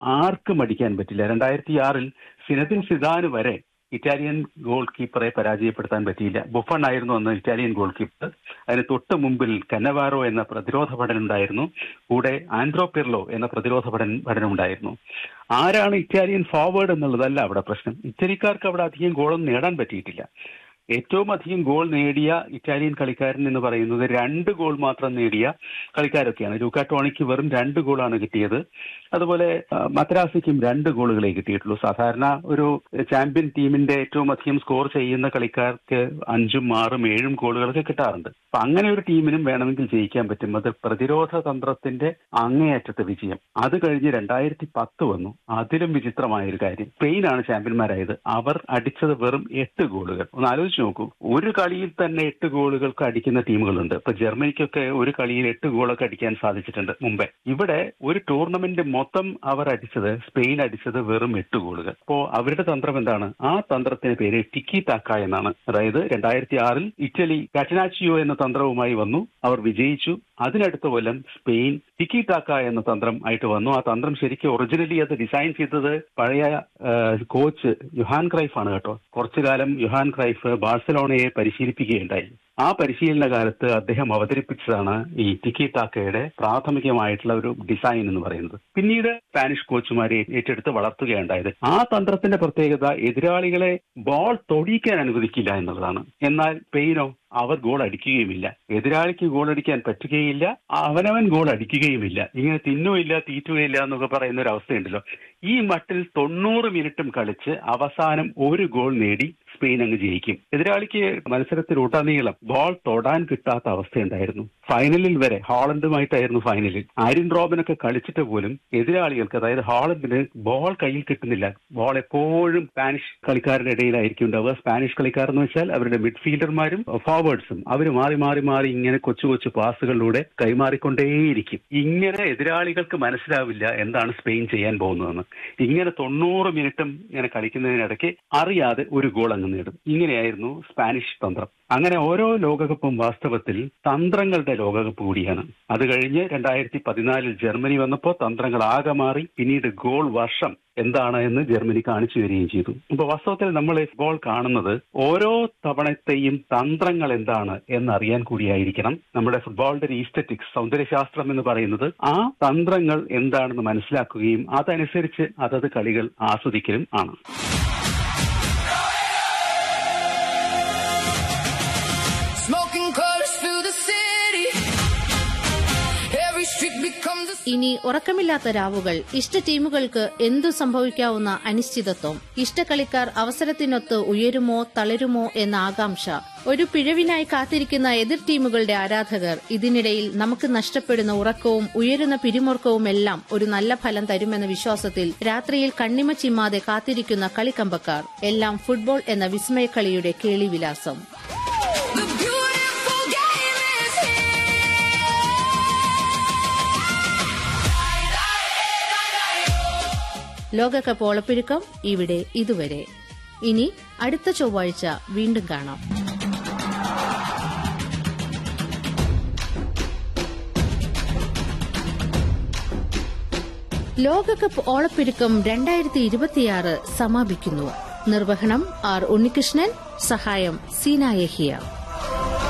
ആർക്കും അടിക്കാൻ പറ്റില്ല. 2006 സിനദിൻ സിദാന് വരെ ഇറ്റാലിയൻ ഗോൾ കീപ്പറെ പരാജയപ്പെടുത്താൻ പറ്റിയില്ല. ബുഫൺ ആയിരുന്നു അന്ന് ഇറ്റാലിയൻ ഗോൾ കീപ്പർ. അതിന് തൊട്ട് മുമ്പിൽ കന്നവാറോ എന്ന പ്രതിരോധ ഭടൻ ഉണ്ടായിരുന്നു. കൂടെ ആൻഡ്രോ പിർലോ എന്ന പ്രതിരോധ ഭടൻ ഉണ്ടായിരുന്നു. ആരാണ് ഇറ്റാലിയൻ ഫോർവേഡ് എന്നുള്ളതല്ല അവിടെ പ്രശ്നം. ഇറ്റലിക്കാർക്ക് അവിടെ അധികം ഗോളൊന്നും നേടാൻ പറ്റിയിട്ടില്ല. ഏറ്റവും അധികം ഗോൾ നേടിയ ഇറ്റാലിയൻ കളിക്കാരൻ എന്ന് പറയുന്നത് 2 ഗോൾ മാത്രം നേടിയ കളിക്കാരൊക്കെയാണ്. ലൂക്കാ ടോണിക്ക് വെറും 2 ഗോളാണ് കിട്ടിയത്. അതുപോലെ മദ്രാസിക്കും 2 ഗോളുകളെ കിട്ടിയിട്ടുള്ളൂ. സാധാരണ ഒരു ചാമ്പ്യൻ ടീമിന്റെ ഏറ്റവും അധികം സ്കോർ ചെയ്യുന്ന കളിക്കാർക്ക് 5, 6, 7 ഗോളുകളൊക്കെ കിട്ടാറുണ്ട്. അപ്പൊ അങ്ങനെ ഒരു ടീമിനും വേണമെങ്കിൽ ജയിക്കാൻ പറ്റും. അത് പ്രതിരോധ തന്ത്രത്തിന്റെ അങ്ങേയറ്റത്തെ വിജയം. അത് കഴിഞ്ഞ് 2010 വന്നു. അതിലും വിചിത്രമായ ഒരു കാര്യം, സ്പെയിനാണ് ചാമ്പ്യന്മാരായത്. അവർ അടിച്ചത് വെറും 8 ഗോളുകൾ. ഒന്ന് ആലോചിച്ച് നോക്കൂ, ഒരു കളിയിൽ തന്നെ 8 ഗോളുകൾക്ക് അടിക്കുന്ന ടീമുകളുണ്ട്. ഇപ്പൊ ജർമ്മനിക്കൊക്കെ ഒരു കളിയിൽ 8 ഗോളൊക്കെ അടിക്കാൻ സാധിച്ചിട്ടുണ്ട് മുമ്പേ. ഇവിടെ ഒരു ടൂർണമെന്റ് മൊത്തം സ്പെയിൻ അടിച്ചത് വെറും 8 ഗോളുകൾ. അപ്പോ അവരുടെ തന്ത്രം എന്താണ്? ആ തന്ത്രത്തിന് പേര് ടിക്കി ടാക്ക എന്നാണ്. അതായത് 2006 ഇറ്റലി കാറ്റനാച്ചിയോ എന്ന തന്ത്രവുമായി വന്നു, അവർ വിജയിച്ചു. അതിനടുത്ത കൊല്ലം സ്പെയിൻ ടിക്കി ടാക്ക എന്ന തന്ത്രം ആയിട്ട് വന്നു. ആ തന്ത്രം ശരിക്കും ഒറിജിനലി അത് ഡിസൈൻ ചെയ്തത് പഴയ കോച്ച് യുഹാൻ ക്രൈഫ് ആണ് കേട്ടോ. കുറച്ചു കാലം യുഹാൻ ക്രൈഫ് ബാഴ്സലോണയെ പരിശീലിപ്പിക്കുകയുണ്ടായി. ആ പരിശീലന കാലത്ത് അദ്ദേഹം അവതരിപ്പിച്ചതാണ് ഈ ടിക്കി ടാക്കയുടെ പ്രാഥമികമായിട്ടുള്ള ഒരു ഡിസൈൻ എന്ന് പറയുന്നത്. പിന്നീട് സ്പാനിഷ് കോച്ചുമാരെ ഏറ്റെടുത്ത് വളർത്തുകയുണ്ടായത്. ആ തന്ത്രത്തിന്റെ പ്രത്യേകത എതിരാളികളെ ബോൾ തൊടിയിക്കാൻ അനുവദിക്കില്ല എന്നുള്ളതാണ്. എന്നാൽ സ്പെയിനോ, അവർ ഗോൾ അടിക്കുകയുമില്ല. എതിരാളിക്ക് ഗോൾ അടിക്കാൻ പറ്റുകയില്ല, അവനവൻ ഗോൾ അടിക്കുകയുമില്ല. ഇങ്ങനെ തിന്നുകയില്ല തീറ്റുകയില്ല എന്നൊക്കെ പറയുന്ന ഒരു അവസ്ഥയുണ്ടല്ലോ. ഈ മട്ടിൽ 90 മിനിറ്റും കളിച്ച് അവസാനം ഒരു ഗോൾ നേടി സ്പെയിൻ അങ്ങ് ജയിക്കും. എതിരാളിക്ക് മത്സരത്തിലുടനീളം ബോൾ തൊടാൻ കിട്ടാത്ത അവസ്ഥയുണ്ടായിരുന്നു. ഫൈനലിൽ വരെ ഹോളണ്ടുമായിട്ടായിരുന്നു ഫൈനലിൽ. ആര്യൻ റോബനൊക്കെ കളിച്ചിട്ട് പോലും എതിരാളികൾക്ക്, അതായത് ഹോളണ്ടിന് ബോൾ കയ്യിൽ കിട്ടുന്നില്ല. ബോൾ എപ്പോഴും സ്പാനിഷ് കളിക്കാരുടെ ഇടയിലായിരിക്കും ഉണ്ടാവുക. സ്പാനിഷ് കളിക്കാർ എന്ന് വെച്ചാൽ അവരുടെ മിഡ്ഫീൽഡർമാരും ഫോർവേഡ്സും അവർ മാറി മാറി മാറി ഇങ്ങനെ കൊച്ചു കൊച്ചു പാസുകളിലൂടെ കൈമാറിക്കൊണ്ടേയിരിക്കും. ഇങ്ങനെ എതിരാളികൾക്ക് മനസ്സിലാവില്ല എന്താണ് സ്പെയിൻ ചെയ്യാൻ പോകുന്നതെന്ന്. ഇങ്ങനെ 90 മിനിറ്റും ഇങ്ങനെ കളിക്കുന്നതിനിടയ്ക്ക് അറിയാതെ ഒരു ഗോൾ അങ്ങ് നേടും. ഇങ്ങനെയായിരുന്നു സ്പാനിഷ് തന്ത്രം. അങ്ങനെ ഓരോ ലോകകപ്പും വാസ്തവത്തിൽ തന്ത്രങ്ങളുടെ ലോകകപ്പ് കൂടിയാണ്. അത് കഴിഞ്ഞ് 2014 ജർമ്മനി വന്നപ്പോൾ തന്ത്രങ്ങൾ ആകെ മാറി. പിന്നീട് ഗോൾ വർഷം എന്താണ് എന്ന് ജർമ്മനി കാണിച്ചു വരികയും ചെയ്തു. അപ്പൊ വാസ്തവത്തിൽ നമ്മൾ ഫുട്ബോൾ കാണുന്നത് ഓരോ തവണത്തെയും തന്ത്രങ്ങൾ എന്താണ് എന്നറിയാൻ കൂടിയായിരിക്കണം. നമ്മുടെ ഫുട്ബോളിന്റെ ഒരു ഈസ്തറ്റിക്സ്, സൗന്ദര്യശാസ്ത്രം എന്ന് പറയുന്നത് ആ തന്ത്രങ്ങൾ എന്താണെന്ന് മനസ്സിലാക്കുകയും അതനുസരിച്ച് അതത് കളികൾ ആസ്വദിക്കലും ആണ്. ഇനി ഉറക്കമില്ലാത്ത രാവുകൾ, ഇഷ്ട ടീമുകൾക്ക് എന്തു സംഭവിക്കാവുന്ന അനിശ്ചിതത്വം, ഇഷ്ടക്കളിക്കാർ അവസരത്തിനൊത്ത് ഉയരുമോ തളരുമോ എന്ന ആകാംക്ഷ, ഒരു പിഴവിനായി കാത്തിരിക്കുന്ന എതിർ ടീമുകളുടെ ആരാധകർ, ഇതിനിടയിൽ നമുക്ക് നഷ്ടപ്പെടുന്ന ഉറക്കവും ഉയരുന്ന പിരിമുറുക്കവും എല്ലാം ഒരു നല്ല ഫലം തരുമെന്ന വിശ്വാസത്തിൽ രാത്രിയിൽ കണ്ണിമ ചിമ്മാതെ കാത്തിരിക്കുന്ന കളിക്കമ്പക്കാർ, എല്ലാം ഫുട്ബോൾ എന്ന വിസ്മയക്കളിയുടെ കേളിവിലാസം. ലോകകപ്പ് ഓളപ്പെരുക്കം ഇവിടെ ഇതുവരെ. ഇനി അടുത്ത ചൊവ്വാഴ്ച വീണ്ടും കാണാം. ലോകകപ്പ് ഓളപ്പെരുക്കം 2026 സമാപിക്കുന്നു. നിർവഹണം ആർ ഉണ്ണികൃഷ്ണൻ, സഹായം സീന യഹിയ.